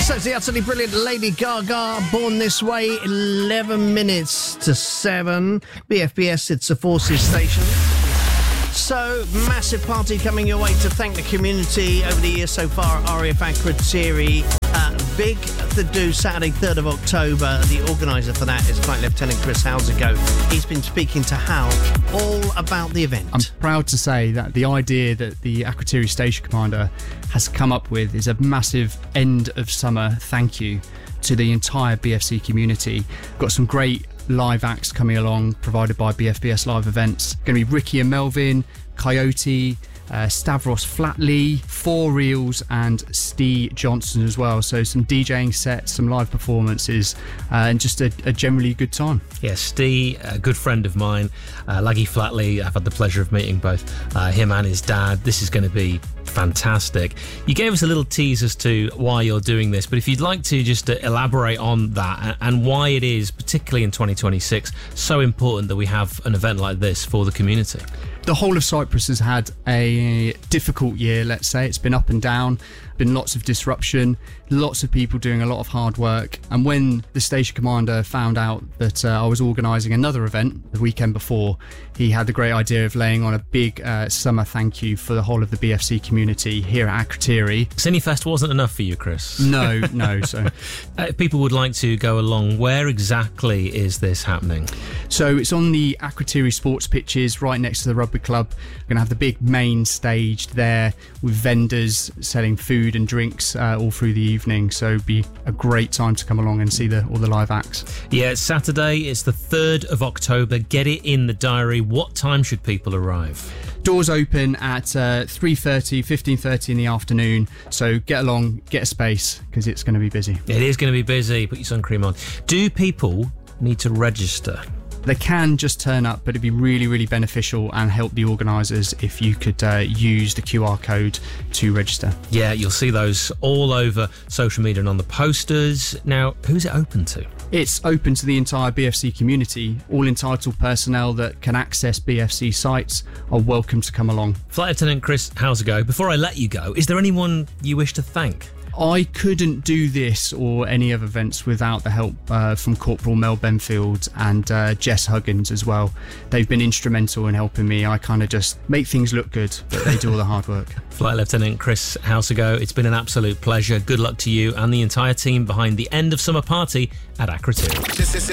Says the utterly brilliant Lady Gaga, Born This Way, 11 minutes to 7. BFBS, it's a Forces station. So, massive party coming your way to thank the community over the years so far at RAF Akrotiri. Big to do Saturday, 3rd of October. The organiser for that is Flight Lieutenant Chris Housigo. He's been speaking to Hal all about the event. I'm proud to say that the idea that the Akrotiri Station Commander has come up with is a massive end of summer thank you to the entire BFC community. Got some great live acts coming along provided by BFBS Live Events. Going to be Ricky and Melvin, Coyote, Stavros Flatley, Four Reels and Steve Johnson as well. So some DJing sets, some live performances, and just a generally good time. Yeah, Steve, a good friend of mine, Laggy Flatley, I've had the pleasure of meeting both him and his dad. This is going to be fantastic. You gave us a little tease as to why you're doing this, but if you'd like to just elaborate on that and why it is, particularly in 2026, so important that we have an event like this for the community. The whole of Cyprus has had a difficult year, let's say. It's been up and down, been lots of disruption, lots of people doing a lot of hard work. And when the station commander found out that I was organising another event the weekend before, he had the great idea of laying on a big summer thank you for the whole of the BFC community here at Akrotiri. Cinefest wasn't enough for you, Chris? No. So if people would like to go along, where exactly is this happening? So it's on the Akrotiri sports pitches right next to the rugby club. We're going to have the big main stage there with vendors selling food and drinks all through the evening. So it'd be a great time to come along and see all the live acts. Yeah, it's Saturday. It's the 3rd of October. Get it in the diary. What time should people arrive? Doors open at 3:30, 15:30 in the afternoon. So get along, get a space, because it's going to be busy. It is going to be busy. Put your sun cream on. Do people need to register? They can just turn up, but it'd be really, really beneficial and help the organisers if you could use the QR code to register. Yeah, you'll see those all over social media and on the posters. Now, who's it open to? It's open to the entire BFC community. All entitled personnel that can access BFC sites are welcome to come along. Flight Lieutenant Chris Housigo, before I let you go, is there anyone you wish to thank? I couldn't do this or any other events without the help from Corporal Mel Benfield and Jess Huggins as well. They've been instrumental in helping me. I kind of just make things look good, but they do all the hard work. Flight Lieutenant Chris Housigo, it's been an absolute pleasure. Good luck to you and the entire team behind the end of summer party at Akrotiri.